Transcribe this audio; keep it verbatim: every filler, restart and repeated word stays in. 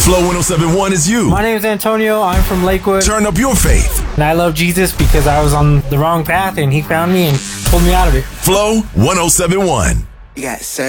Flow one oh seven point one is you. My name is Antonio. I'm from Lakewood. Turn up your faith. And I love Jesus because I was on the wrong path and he found me and pulled me out of it. Flow one oh seven point one. Yes,